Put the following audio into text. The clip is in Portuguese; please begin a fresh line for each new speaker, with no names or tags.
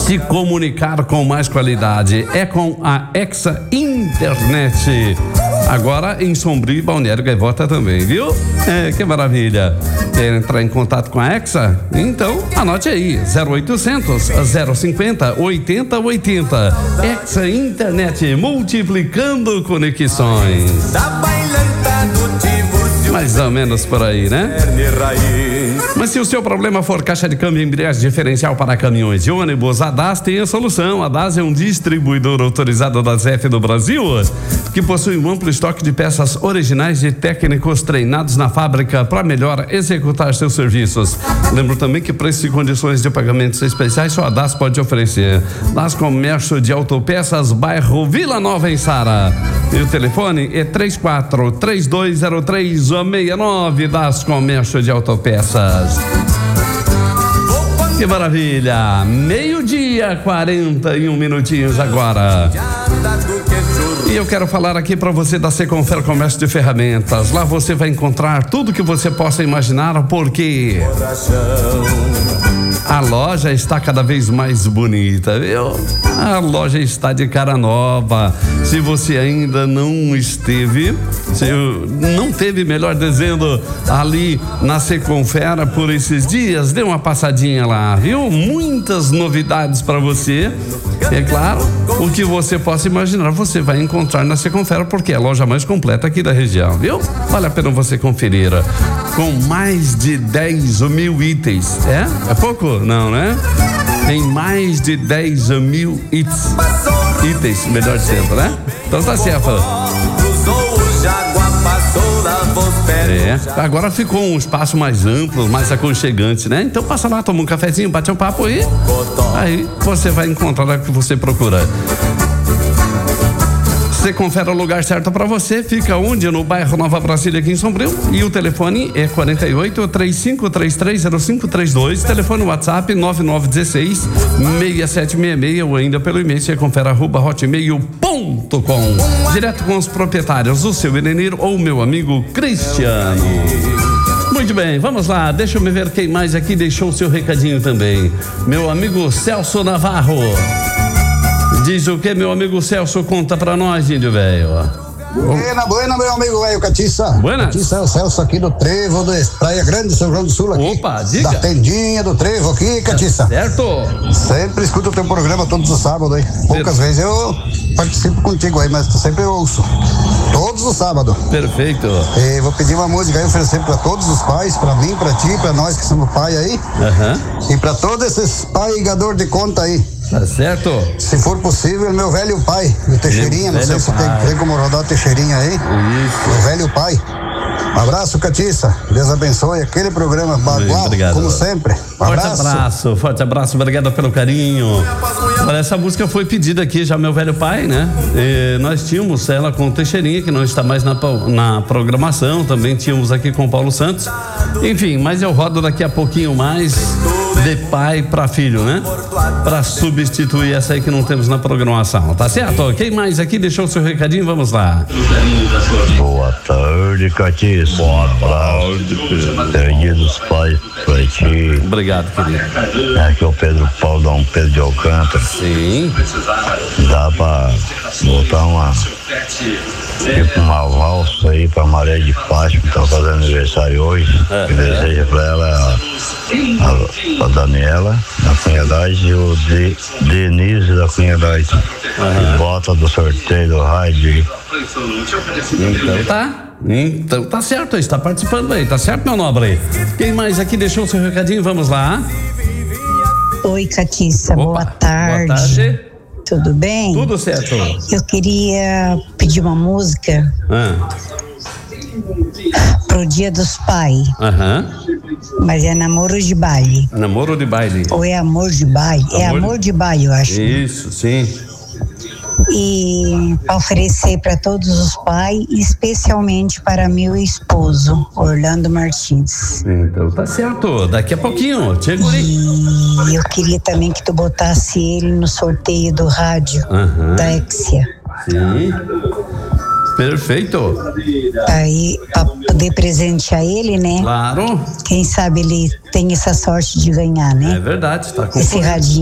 se comunicar com mais qualidade é com a Exa Internet. Agora em Sombrio e Balneário Gaivota também, viu? Que maravilha. Quer entrar em contato com a Exa? Então anote aí, 0800 050 8080. Exa Internet, multiplicando conexões. Mais ou menos por aí, né? Mas se o seu problema for caixa de câmbio e embreagem diferencial para caminhões e ônibus, a DAS tem a solução. A DAS é um distribuidor autorizado da ZF do Brasil, que possui um amplo estoque de peças originais de técnicos treinados na fábrica para melhor executar seus serviços. Lembro também que preços e condições de pagamentos especiais só a DAS pode oferecer. DAS Comércio de Autopeças, bairro Vila Nova, em Sara. E o telefone é 34-3203-69, DAS Comércio de Autopeças. Que maravilha! 12:41 minutinhos agora. E eu quero falar aqui para você da Seconfer Comércio de Ferramentas. Lá você vai encontrar tudo que você possa imaginar, porque a loja está cada vez mais bonita, viu? A loja está de cara nova. Se você ainda não esteve, não teve, melhor dizendo, ali na Seconfer por esses dias, dê uma passadinha lá, viu? Muitas novidades para você. É claro, o que você possa imaginar, você vai encontrar na Seconfer, porque é a loja mais completa aqui da região, viu? Vale a pena você conferir. Com mais de 10 mil itens. É pouco? Não, né? Tem mais de 10 mil itens, melhor dizendo, né? Então tá certo. Agora ficou um espaço mais amplo, mais aconchegante, né? Então passa lá, toma um cafezinho, bate um papo aí você vai encontrar o que você procura. Você confere o lugar certo para você. Fica onde? No bairro Nova Brasília, aqui em Sombrio. E o telefone é 48-3533-0532. Telefone WhatsApp 9916-6766 ou ainda pelo e-mail seconfer@hotmail.com. Direto com os proprietários, o seu Elenir ou o meu amigo Cristiano. Muito bem, vamos lá. Deixa eu me ver quem mais aqui deixou o seu recadinho também. Meu amigo Celso Navarro. Diz o que, meu amigo Celso? Conta pra nós, índio velho.
Buena, meu amigo velho Catiça.
Buenas.
Catiça é o Celso aqui do Trevo, da Praia Grande, São João do Sul aqui.
Opa, diga.
Da tendinha do Trevo aqui, Catiça.
Certo.
Sempre escuto o teu programa todos os sábados aí. Poucas vezes eu participo contigo aí, mas sempre eu ouço. Todos os sábados.
Perfeito.
E vou pedir uma música aí, oferecer pra todos os pais, pra mim, pra ti, pra nós que somos pai aí. E pra todos esses paigador de conta aí.
Tá certo?
Se for possível, meu velho pai, o Teixeirinha, não sei se tem como rodar o Teixeirinha aí.
Isso.
Meu velho pai. Um abraço, Catiça. Deus abençoe aquele programa bagual, como sempre.
Forte abraço, obrigado pelo carinho. Olha, essa música foi pedida aqui já, meu velho pai, né? E nós tínhamos ela com o Teixeirinha, que não está mais na programação, também tínhamos aqui com o Paulo Santos. Enfim, mas eu rodo daqui a pouquinho mais de pai para filho, né? Para substituir essa aí que não temos na programação, tá certo? Quem mais aqui deixou o seu recadinho? Vamos lá.
Boa tarde, Catiça. Boa tarde, Pedro. Dia dos Pais pra ti.
Obrigado, querido.
Aqui é o Pedro Paulo, Dom Pedro de Alcântara.
Sim.
Dá pra botar uma valsa aí pra Maré de Fátima, que tá fazendo aniversário hoje. Que deseja pra ela a Daniela, da Cunhadade, e o Denise, da Cunhadade. E bota do sorteio do rádio.
Então tá certo, está participando aí, tá certo, meu nobre? Quem mais aqui deixou o seu recadinho? Vamos lá.
Oi, Catiça, boa tarde.
Boa tarde.
Tudo bem?
Tudo certo.
Eu queria pedir uma música pro Dia dos Pais. Mas é Namoro de Baile.
Namoro de Baile.
Ou é Amor de Baile? É Amor de Baile, eu acho.
Isso, sim.
E para oferecer para todos os pais, especialmente para meu esposo, Orlando Martins.
Então tá certo, daqui a pouquinho,
E eu queria também que tu botasse ele no sorteio do rádio da Exia.
Sim. Perfeito.
Aí, para poder presentear ele, né?
Claro.
Quem sabe ele tem essa sorte de ganhar, né?
É verdade, tá com
esse radinho.